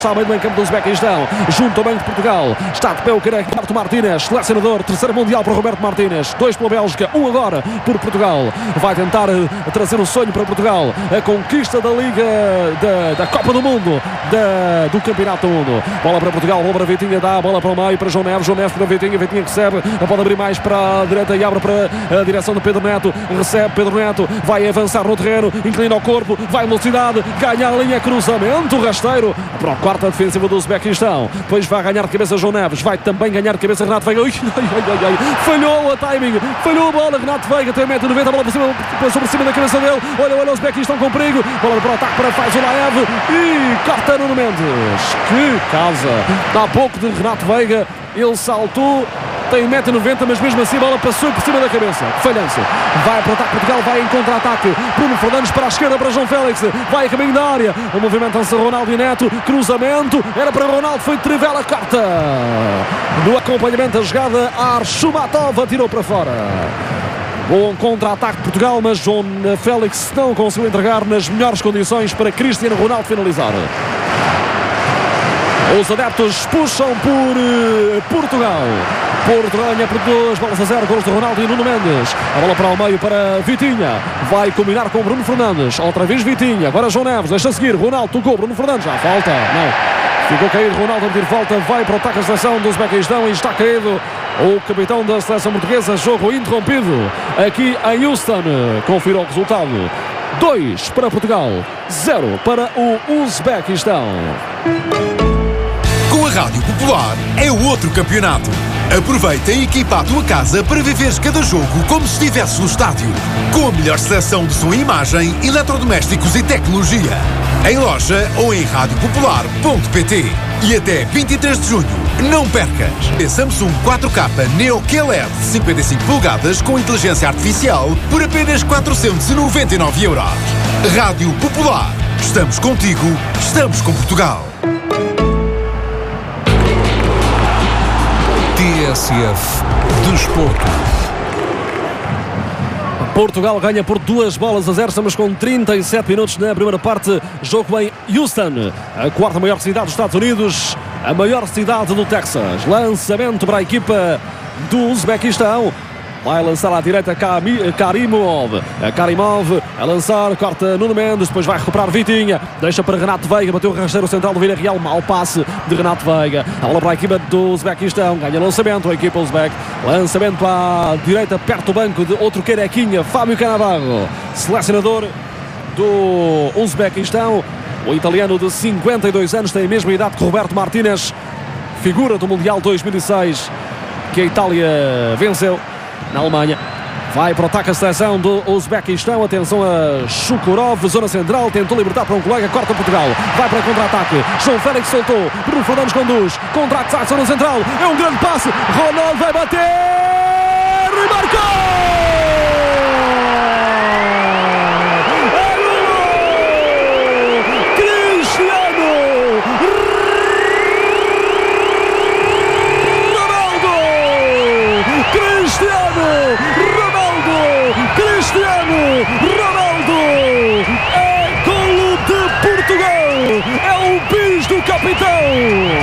Ao meio do meio campo do Uzbequistão, junto ao Banco de Portugal, está de pé o careca Roberto Martínez, selecionador, terceiro mundial para Roberto Martínez, 2 pela Bélgica, 1 agora por Portugal. Vai tentar trazer o sonho para Portugal, a conquista da Liga da Copa do Mundo, do Campeonato do Mundo. Bola para Portugal, bola para Vitinha, dá a bola para o meio, para João Neves para Vitinha que recebe, pode abrir mais para a direita e abre para a direção de Pedro Neto, recebe Pedro Neto, vai avançar no terreno, inclina o corpo, vai velocidade, ganha a linha, cruzamento, rasteiro, para o quarta defensiva do Uzbequistão, depois vai ganhar de cabeça João Neves, vai também ganhar de cabeça Renato Veiga. Falhou a timing, falhou a bola, Renato Veiga tem 1,90m, a bola sobre cima da cabeça dele, olha o Uzbequistão com perigo, bola para o ataque para Faz Ulaev e corta Nuno Mendes, que casa, dá pouco de Renato Veiga, ele saltou, tem 1,90m, mas mesmo assim a bola passou por cima da cabeça. Falhança. Vai para o ataque Portugal, vai em contra-ataque. Bruno Fernandes para a esquerda para João Félix. Vai a caminho da área. O movimento lança Ronaldo e Neto. Cruzamento. Era para Ronaldo, foi Trivela, corta. No acompanhamento da jogada, Arshumatov tirou para fora. Bom contra-ataque de Portugal, mas João Félix não conseguiu entregar nas melhores condições para Cristiano Ronaldo finalizar. Os adeptos puxam por Portugal. Portugal ganha por 2-0, gols de Ronaldo e Nuno Mendes. A bola para o meio para Vitinha. Vai combinar com Bruno Fernandes. Outra vez Vitinha. Agora João Neves. Deixa seguir. Ronaldo tocou. Bruno Fernandes. Já falta. Não. Ficou caído. Ronaldo a pedir falta. Vai para o ataque da seleção do Uzbequistão e está caído o capitão da seleção portuguesa. Jogo interrompido aqui em Houston. Confira o resultado. 2 para Portugal. 0 para o Uzbequistão. Com a Rádio Popular é outro campeonato. Aproveita e equipa a tua casa para viveres cada jogo como se estivesse no estádio. Com a melhor seleção de som e imagem, eletrodomésticos e tecnologia. Em loja ou em radiopopular.pt. E até 23 de junho, não percas! A Samsung 4K Neo QLED 55 polegadas com inteligência artificial por apenas 499€. Rádio Popular. Estamos contigo, estamos com Portugal. TSF Desporto. Portugal ganha por 2-0. Estamos com 37 minutos na primeira parte. Jogo em Houston, a quarta maior cidade dos Estados Unidos, a maior cidade do Texas. Lançamento para a equipa do Uzbequistão. Vai lançar à direita Karimov. Karimov a lançar, corta Nuno Mendes, depois vai recuperar Vitinha, deixa para Renato Veiga, bateu o rasteiro central do Villarreal, mau passe de Renato Veiga. A bola para a equipa do Uzbequistão, ganha lançamento a equipa Uzbek, lançamento para a direita, perto do banco de outro carequinha, Fábio Cannavaro, selecionador do Uzbequistão. O italiano de 52 anos tem a mesma idade que Roberto Martínez, figura do Mundial 2006 que a Itália venceu na Alemanha. Vai para o ataque a seleção do Uzbequistão. Atenção a Shukurov, zona central, tentou libertar para um colega, corta Portugal, vai para contra-ataque. João Félix soltou, Bruno Fernandes conduz, contra-ataque, zona central, é um grande passe, Ronaldo vai bater e marcou! Cristiano Ronaldo é golo de Portugal, é o bis do capitão.